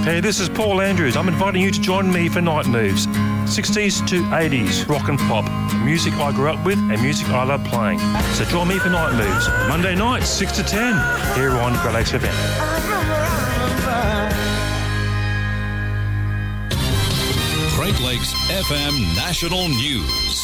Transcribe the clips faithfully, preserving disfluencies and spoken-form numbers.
Hey, this is Paul Andrews. I'm inviting you to join me for Night Moves. sixties to eighties, rock and pop. Music I grew up with and music I love playing. So join me for Night Moves. Monday nights, six to ten, here on Great Lakes F M. Great Lakes F M National News.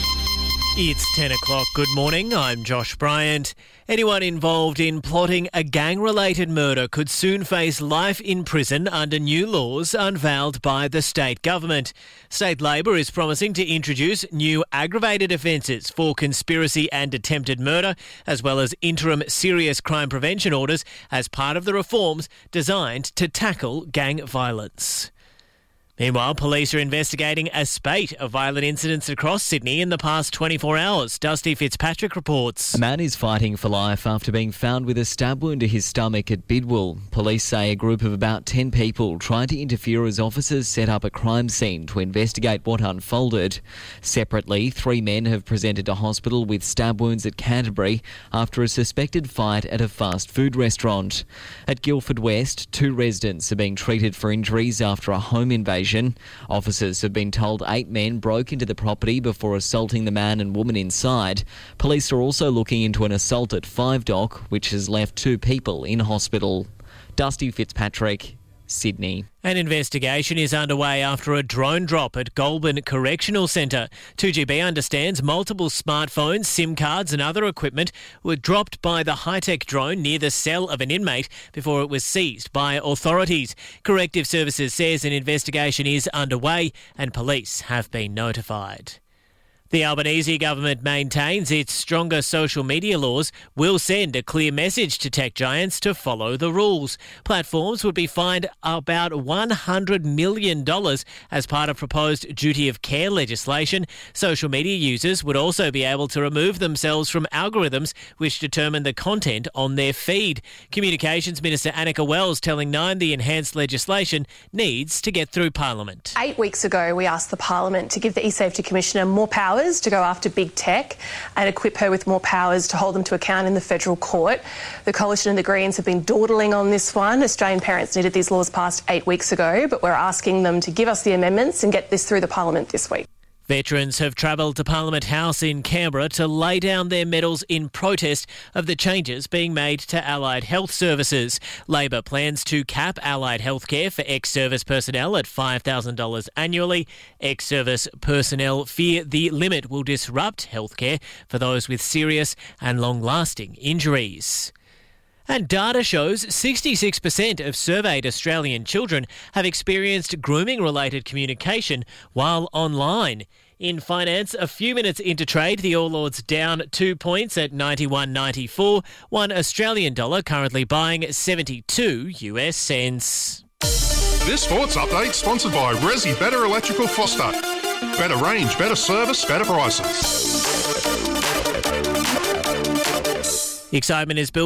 It's ten o'clock. Good morning. I'm Josh Bryant. Anyone involved in plotting a gang-related murder could soon face life in prison under new laws unveiled by the state government. State Labor is promising to introduce new aggravated offences for conspiracy and attempted murder, as well as interim serious crime prevention orders as part of the reforms designed to tackle gang violence. Meanwhile, police are investigating a spate of violent incidents across Sydney in the past twenty-four hours. Dusty Fitzpatrick reports. A man is fighting for life after being found with a stab wound to his stomach at Bidwell. Police say a group of about ten people tried to interfere as officers set up a crime scene to investigate what unfolded. Separately, three men have presented to hospital with stab wounds at Canterbury after a suspected fight at a fast food restaurant. At Guildford West, two residents are being treated for injuries after a home invasion. Officers have been told eight men broke into the property before assaulting the man and woman inside. Police are also looking into an assault at Five Dock, which has left two people in hospital. Dusty Fitzpatrick, Sydney. An investigation is underway after a drone drop at Goulburn Correctional Centre. two G B understands multiple smartphones, SIM cards and other equipment were dropped by the high-tech drone near the cell of an inmate before it was seized by authorities. Corrective Services says an investigation is underway and police have been notified. The Albanese government maintains its stronger social media laws will send a clear message to tech giants to follow the rules. Platforms would be fined about one hundred million dollars as part of proposed duty of care legislation. Social media users would also be able to remove themselves from algorithms which determine the content on their feed. Communications Minister Annika Wells telling Nine the enhanced legislation needs to get through Parliament. Eight weeks ago, we asked the Parliament to give the eSafety Commissioner more powers to go after big tech and equip her with more powers to hold them to account in the federal court. The Coalition and the Greens have been dawdling on this one. Australian parents needed these laws passed eight weeks ago, but we're asking them to give us the amendments and get this through the Parliament this week. Veterans have travelled to Parliament House in Canberra to lay down their medals in protest of the changes being made to allied health services. Labor plans to cap allied healthcare for ex-service personnel at five thousand dollars annually. Ex-service personnel fear the limit will disrupt healthcare for those with serious and long-lasting injuries. And data shows sixty-six percent of surveyed Australian children have experienced grooming-related communication while online. In finance, a few minutes into trade, the All Ords down two points at ninety-one ninety-four. One Australian dollar currently buying seventy-two U S cents. This sports update sponsored by Resi Better Electrical Foster. Better range, better service, better prices. Excitement is building.